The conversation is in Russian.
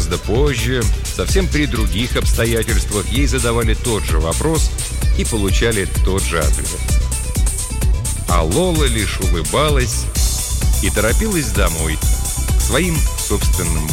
гораздо позже, совсем при других обстоятельствах, ей задавали тот же вопрос и получали тот же ответ. А Лола лишь улыбалась и торопилась домой, к своим собственным